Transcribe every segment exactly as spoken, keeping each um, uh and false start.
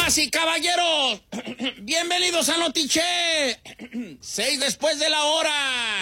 Damas y caballeros, bienvenidos a Notiche. Seis después de la hora.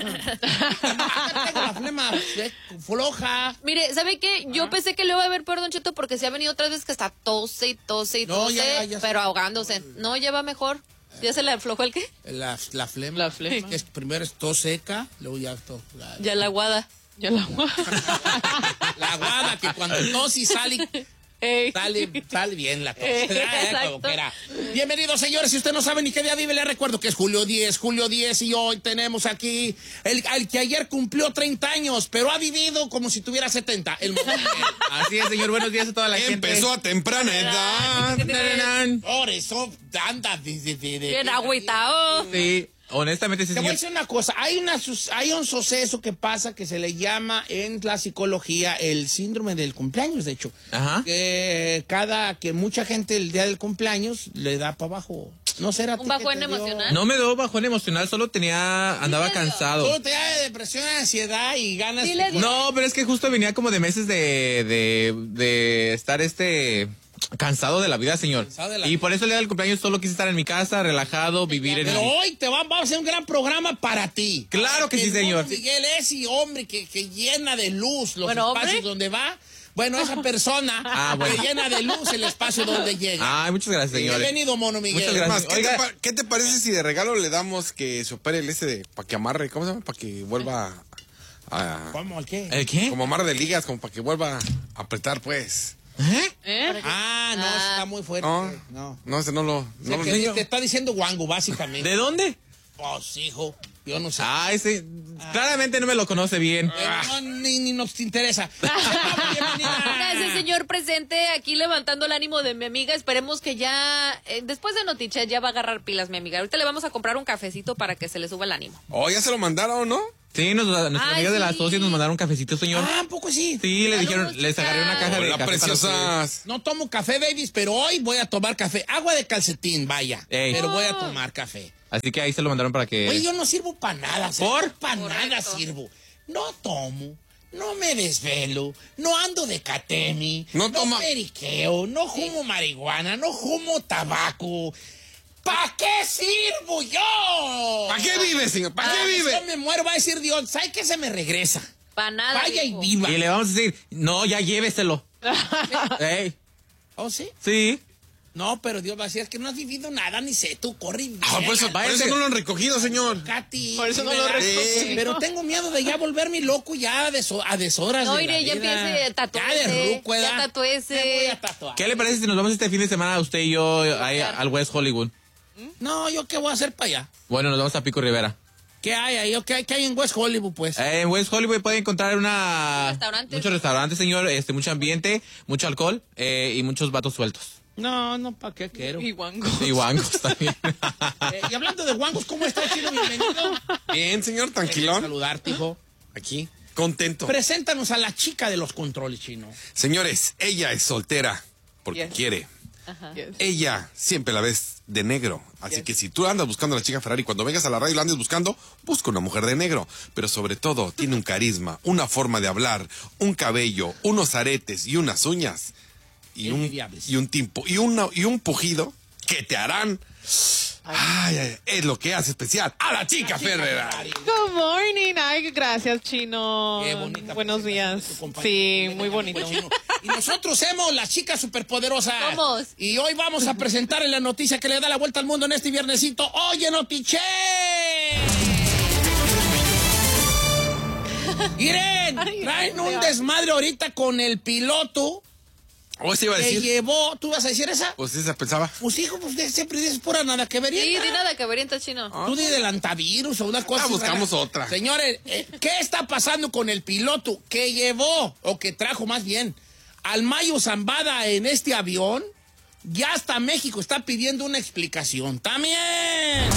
Tengo la flema floja. Mire, ¿sabe qué? Yo pensé que le iba a ver peor, Don Cheto, porque se ha venido otras veces que está tose y tose y No, tose, ya, ya pero se- ahogándose. No, ya va mejor. ¿Ya se le aflojó el qué? La, la flema. La flema. Que es, primero es tos seca, luego ya tos. La, Ya la aguada. Ya la la aguada, que cuando tos y sale, Ey. sale, sale bien la tos. Eh, Ah, exacto. como quiera. Bienvenidos, señores. Si usted no sabe ni qué día vive, le recuerdo que es julio diez, julio diez, y hoy tenemos aquí el, el que ayer cumplió treinta años, pero ha vivido como si tuviera setenta. El Monotel. Así es, señor. Buenos días a toda la gente. Empezó a temprana edad. Por eso anda de, de, de, de- Bien agüitao. Sí, honestamente, sí, Te voy a señor. decir una cosa, hay, una, sus- hay un suceso que pasa que se le llama en la psicología el síndrome del cumpleaños, de hecho. Ajá. Que cada, que mucha gente el día del cumpleaños le da para abajo. No será a ti Un que bajón te dio- emocional. No me dio bajón emocional, solo tenía, andaba le dio. cansado. Solo te da depresión, ansiedad y ganas Sí de... le dio. No, pero es que justo venía como de meses de, de, de estar este cansado de la vida, señor. Cansado de la Y vida. por eso el día del cumpleaños solo quise estar en mi casa, relajado, vivir en Pero el... hoy te va, vamos a hacer un gran programa para ti. Claro que sí, El señor. Miguel es ese hombre que, que llena de luz los Bueno, espacios hombre. donde va. Bueno, esa persona Ah, bueno. que llena de luz el espacio donde llega. Ay, muchas gracias, señor. Bienvenido, Mono Miguel. Muchas gracias. Más, ¿qué, Oiga. te pa- qué te parece si de regalo le damos que se opere el ese de para que amarre, ¿cómo se llama? Para que vuelva a, a- ¿Cómo? ¿El qué? ¿El qué? como amarre de ligas, como para que vuelva a apretar, pues. ¿Eh? ¿Eh? Ah, no, Ah. está muy fuerte. No, No. no, ese no lo, O sea, no lo que enseño. te está diciendo guango, básicamente. ¿De dónde? Pues, hijo, yo no sé. Ah, ese claramente no me lo conoce bien. Eh, no, ni, ni nos interesa. Bienvenida. Gracias, señor presente, aquí levantando el ánimo de mi amiga. Esperemos que ya, eh, después de Notiche, ya va a agarrar pilas, mi amiga. Ahorita le vamos a comprar un cafecito para que se le suba el ánimo. Oh, ya se lo mandaron, ¿no? Sí, nos, nuestra Ay, amiga de la sí. socia nos mandaron un cafecito, señor. Ah, ¿un poco sí? Sí, le Saludos, dijeron, les agarré una caja de Hola, café para ustedes. preciosas. No tomo café, babies, pero hoy voy a tomar café. Agua de calcetín, vaya. Ey. Pero voy a tomar café. Así que ahí se lo mandaron para que... Oye, yo no sirvo para nada. ¿Por? Para nada sirvo. No tomo, no me desvelo, no ando de catemi, No no, toma- periqueo, no fumo marihuana, no fumo tabaco. ¿Para qué sirvo yo? ¿Para qué vive, señor? ¿Para Ah, qué vive? Yo me muero, va a decir Dios, ¿sabe qué se me regresa? Para nada. Vaya y viejo. viva. Y le vamos a decir, no, ya lléveselo. Ey, ¿Oh, sí? sí. No, pero Dios va a decir, es que no has vivido nada, ni sé, tú corre y Ah, por eso, por váyase. eso no lo han recogido, señor. Katy. Por eso no lo ¿verdad? recogió. Pero tengo miedo de ya volverme loco ya a, deso- a deshoras No, de la iré, ya vida. empiece, tatúese, Ya de ruco, ya ¿verdad? tatúese. Me voy a tatuar. ¿Qué le parece si nos vamos este fin de semana usted y yo ahí al West Hollywood? No, ¿yo qué voy a hacer para allá? Bueno, nos vamos a Pico Rivera. ¿Qué hay ahí? ¿Qué hay, qué hay en West Hollywood, pues? Eh, en West Hollywood puede encontrar una... Restaurantes. Muchos restaurantes, señor, este, mucho ambiente, mucho alcohol eh, y muchos vatos sueltos. No, no, ¿para qué quiero? Y guango. Y guangos también. Eh, y hablando de guangos, ¿cómo estás, Chino? Bienvenido. Bien, señor, tranquilón. Saludarte, hijo. Aquí, contento. Preséntanos a la chica de los controles, Chino. Señores, ella es soltera porque Yes. quiere. Yes. Ella siempre la ves de negro. Así que si tú andas buscando a la chica Ferrari, cuando vengas a la radio y la andes buscando, busca una mujer de negro. Pero sobre todo, tiene un carisma, una forma de hablar, un cabello, unos aretes y unas uñas. Y un, Envidiables. y un timpo, y, una, y un pujido que te harán. Ay, ay, es lo que hace especial a la chica Ferrari. Good morning. Ay, gracias, Chino. Qué bonita Buenos presentación días. de tu compañero. Sí, muy bonito. Chino. Y nosotros somos las chicas superpoderosas. Somos. Y hoy vamos a presentarle la noticia que le da la vuelta al mundo en este viernesito. ¡Oye, Notiche! Miren, Ay, traen Dios. un desmadre ahorita con el piloto ¿O se iba a que decir? llevó... ¿Tú vas a decir esa? Pues esa pensaba. Pues hijo, pues de- siempre dices pura nada que vería. Sí, de nada que verienta, Chino. Tú di del antivirus o una cosa. Ah, así, buscamos rara. otra. Señores, eh, ¿qué está pasando con el piloto que llevó, o que trajo más bien, al Mayo Zambada en este avión? Ya hasta México está pidiendo una explicación. ¡También!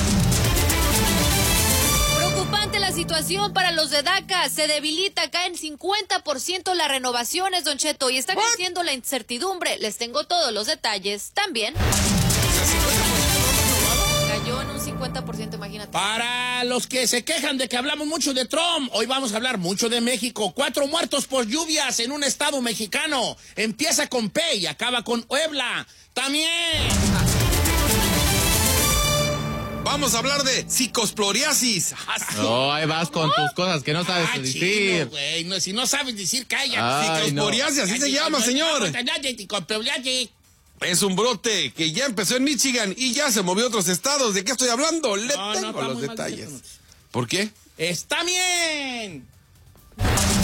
Preocupante la situación para los de DACA. Se debilita, caen cincuenta por ciento las renovaciones, Don Cheto, y está creciendo la incertidumbre. Les tengo todos los detalles también. Cayó en un cincuenta cincuenta por ciento, imagínate. Para los que se quejan de que hablamos mucho de Trump, hoy vamos a hablar mucho de México. Cuatro muertos por lluvias en un estado mexicano. Empieza con P y acaba con Puebla. También. Vamos a hablar de psicosporiasis. No, ahí vas con tus cosas que no sabes Ah, decir. chino, güey. No, si no sabes decir, calla. Ay, Psicosporiasis, así se llama, señor. Es un brote que ya empezó en Michigan y ya se movió a otros estados. ¿De qué estoy hablando? Le No, no, tengo está los muy mal detalles. dicho. ¿Por qué? ¡Está bien! Un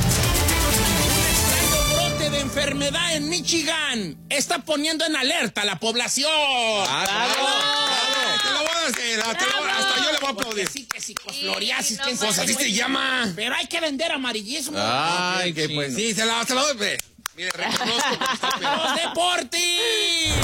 extraño brote de enfermedad en Michigan está poniendo en alerta a la población. Ah, claro. Te lo voy a hacer, te lo voy a- hasta yo le voy a aplaudir. Porque sí, que psicofloriasis, Sí, no quién Pues sabe. así se llama. Pero hay que vender amarillismo. Ay, Que qué pues sí, se la, se la doy. ve. Mire, reconozco que está peor. ¡Los deportes!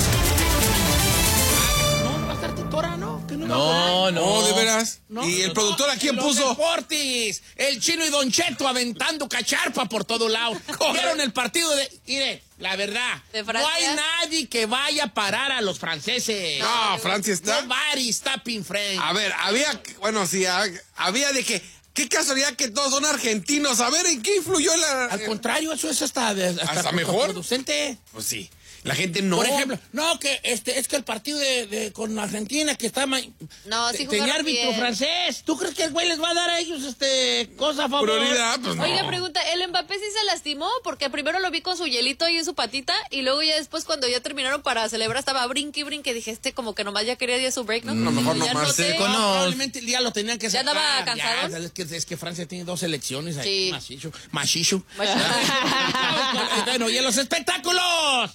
No, no va a estar Titora, ¿no? Que no, va a No, estar. no. No, de veras. No, ¿Y el no, productor a quién los puso? Deportes, el Chino y Don Cheto aventando cacharpa por todo lado. Vieron el partido de... Mire, la verdad, ¿De no Francia? hay nadie que vaya a parar a los franceses. No, Francia está. Nobody stopping French. A ver, había, bueno, sí, ha- había de que, qué casualidad que todos son argentinos. A ver, ¿en qué influyó la...? Al contrario, eso es hasta, hasta, ¿Hasta mejor? contraproducente. Pues sí, la gente no. Por ejemplo, no, que este es que el partido de, de- con Argentina que está ma- No, sí te- jugaron tenía árbitro bien. francés. ¿Tú crees que el güey les va a dar a ellos este cosa a favor? Prioridad, pues no. Oiga, pregunta, ¿el Mbappé sí se lastimó? Porque primero lo vi con su hielito ahí en su patita y luego ya después cuando ya terminaron para celebrar estaba brinque y brinque. Dije, este como que nomás ya quería ir a su break, ¿no? No, mejor Ya nomás. noté. Se con- No, No. probablemente ya lo tenían que ¿Ya sacar. andaba cansado? Ya, es, que, es que Francia tiene dos selecciones ahí. Sí. Machicho. Machicho. Machicho. Bueno, y en los espectáculos.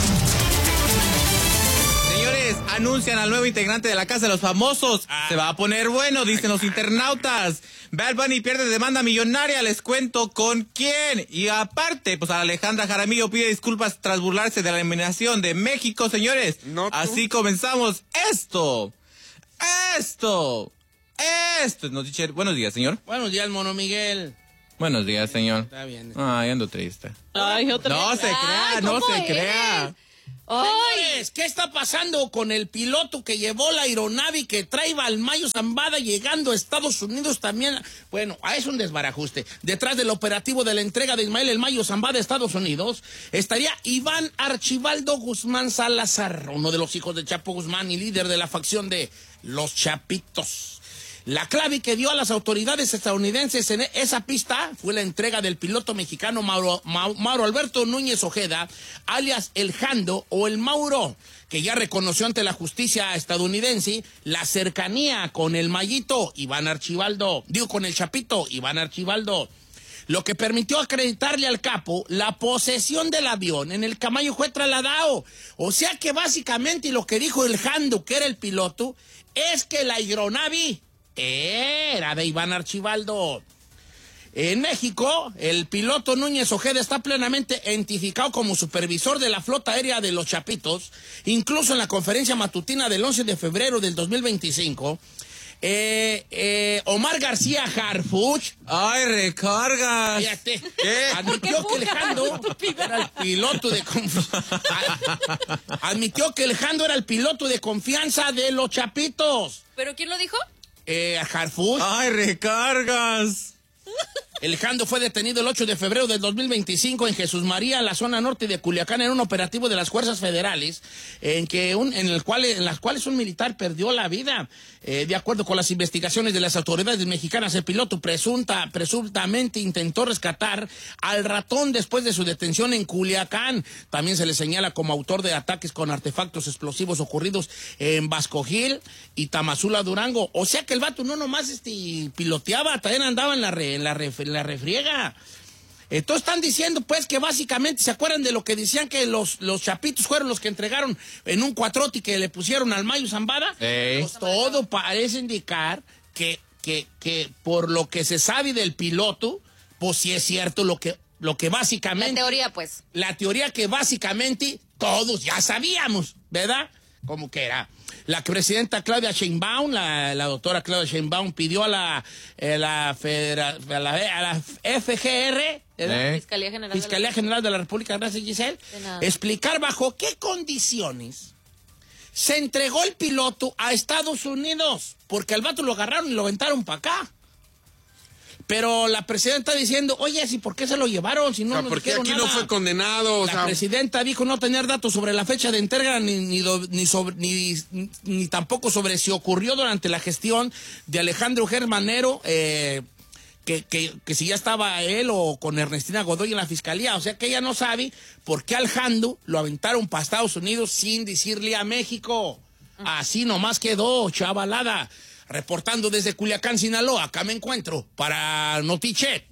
Señores, anuncian al nuevo integrante de la Casa de los Famosos. Ah. Se va a poner bueno, dicen los internautas. Bad Bunny pierde demanda millonaria, les cuento con quién. Y aparte, pues Alejandra Jaramillo pide disculpas tras burlarse de la eliminación de México, señores. No, tú. Así comenzamos esto. Esto. Esto. Nos dice, buenos días, señor. Buenos días, Mono Miguel. Buenos días, señor. Está bien. Ay, ando triste. Ay, otra No vez. se crea, Ay, no ¿cómo se eres? crea. Ay, Señores, ¿qué está pasando con el piloto que llevó la aeronave y que traía al Mayo Zambada llegando a Estados Unidos también? Bueno, ah, es un desbarajuste. Detrás del operativo de la entrega de Ismael el Mayo Zambada a Estados Unidos estaría Iván Archibaldo Guzmán Salazar, uno de los hijos de Chapo Guzmán y líder de la facción de Los Chapitos. La clave que dio a las autoridades estadounidenses en esa pista fue la entrega del piloto mexicano Mauro, Mau- Mauro Alberto Núñez Ojeda, alias El Jando o El Mauro, que ya reconoció ante la justicia estadounidense la cercanía con el Mayito Iván Archibaldo, digo con el Chapito Iván Archibaldo, lo que permitió acreditarle al capo la posesión del avión en el que Mayo fue trasladado. O sea que básicamente lo que dijo El Jando, que era el piloto, es que la aeronave era de Iván Archibaldo. En México, el piloto Núñez Ojeda está plenamente identificado como supervisor de la flota aérea de los Chapitos. Incluso en la conferencia matutina del once de febrero del dos mil veinticinco, eh, eh, Omar García Harfuch, Ay, recargas. fíjate, ¿Qué? admitió que el Jando era el piloto de confianza. Admitió que el Jando era el piloto de confianza de los Chapitos. ¿pero quién lo dijo? Eh, Harfuch. Ay, recargas. El Jando fue detenido el ocho de febrero del dos mil veinticinco en Jesús María, la zona norte de Culiacán, en un operativo de las fuerzas federales, en que un, en el cual, en las cuales un militar perdió la vida. Eh, de acuerdo con las investigaciones de las autoridades mexicanas, el piloto presunta, presuntamente intentó rescatar al ratón después de su detención en Culiacán. También se le señala como autor de ataques con artefactos explosivos ocurridos en Vasco Gil y Tamazula, Durango. O sea que el vato no nomás este, piloteaba, también andaba en la, re, en la, re, en la refriega. Entonces están diciendo pues que básicamente se acuerdan de lo que decían que los, los Chapitos fueron los que entregaron en un cuatrote que le pusieron al Mayo Zambada. Ey. Pues todo parece indicar que, que, que por lo que se sabe del piloto, pues sí es cierto lo que, lo que La básicamente... teoría, pues. La teoría que básicamente todos ya sabíamos, ¿verdad? Como que era. La presidenta Claudia Sheinbaum, la, la doctora Claudia Sheinbaum, pidió a la, eh, la, federa- a la, a la F G R, ¿verdad? ¿Eh? Fiscalía General. de la- Fiscalía General de la República, gracias Giselle, De nada. explicar bajo qué condiciones Se entregó el piloto a Estados Unidos porque al vato lo agarraron y lo aventaron para acá. Pero la presidenta diciendo, oye, ¿y por qué se lo llevaron? Si no O sea, nos ¿por qué dijeron aquí nada? no fue condenado? O La sea, presidenta dijo no tener datos sobre la fecha de entrega ni, ni, do- ni, sobre, ni, ni tampoco sobre si ocurrió durante la gestión de Alejandro Germanero, eh, que, que, que si ya estaba él o con Ernestina Godoy en la fiscalía. O sea que ella no sabe por qué al Jando lo aventaron para Estados Unidos sin decirle a México. Así nomás quedó, chavalada. Reportando desde Culiacán, Sinaloa, acá me encuentro para Notichet.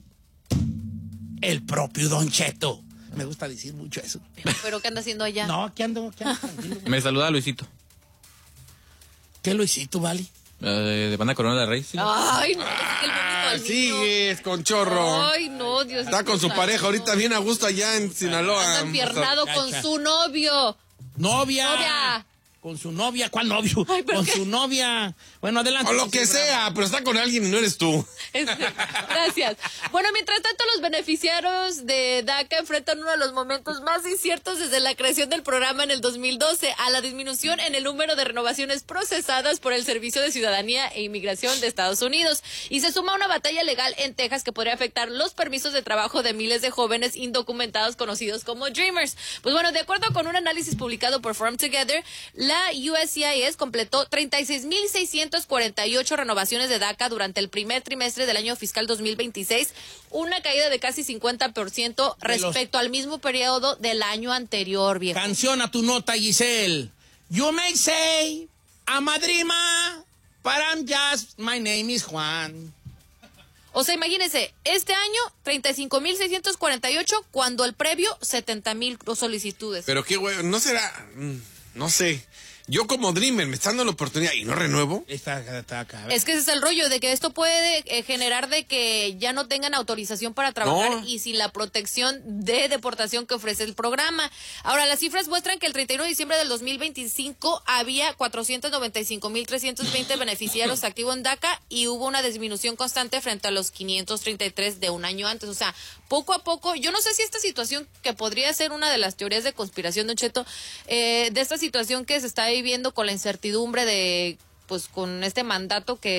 El propio Don Cheto. Me gusta decir mucho eso. ¿Pero qué anda haciendo allá? No, aquí ando, aquí ando tranquilo. Me saluda Luisito. ¿Qué lo hiciste, Vali? Eh, de Banda Corona del Rey. Sí. Ay, no, es que el bonito al niño. sigues con chorro. Ay, no, Dios. Está con su pareja ahorita bien a gusto allá en Sinaloa. Anda empiernado con Cacha. su novio. Novia. Novia. Con su novia. ¿Cuál novio? Ay, ¿pero con qué? su novia. Bueno, adelante. O lo que Sí, sea, pero está con alguien y no eres tú. Este, Gracias. Bueno, mientras tanto, los beneficiarios de DACA enfrentan uno de los momentos más inciertos desde la creación del programa en el dos mil doce, a la disminución en el número de renovaciones procesadas por el Servicio de Ciudadanía e Inmigración de Estados Unidos. Y se suma una batalla legal en Texas que podría afectar los permisos de trabajo de miles de jóvenes indocumentados conocidos como Dreamers. Pues bueno, de acuerdo con un análisis publicado por From Together, la U S C I S completó treinta y seis mil seiscientas cuarenta y ocho renovaciones de DACA durante el primer trimestre del año fiscal dos mil veintiséis, una caída de casi cincuenta por ciento De los- respecto al mismo periodo del año anterior, viejo. Canción a tu nota, Giselle. You may say, I'm a dreamer, but I'm just, my name is Juan. O sea, imagínense, este año treinta y cinco mil seiscientos cuarenta y ocho, cuando el previo setenta mil solicitudes. Pero qué güey, no será, mm, no sé. Yo como Dreamer me está dando la oportunidad y no renuevo. Está, está acá. Es que ese es el rollo, de que esto puede eh, generar de que ya no tengan autorización para trabajar No. y sin la protección de deportación que ofrece el programa. Ahora, las cifras muestran que el treinta y uno de diciembre del dos mil veinticinco había cuatrocientos noventa y cinco mil trescientos veinte beneficiarios activos en DACA y hubo una disminución constante frente a los quinientos treinta y tres de un año antes. O sea, poco a poco, yo no sé si esta situación, que podría ser una de las teorías de conspiración, Don Cheto, eh, de esta situación que se está viviendo con la incertidumbre de, pues con este mandato que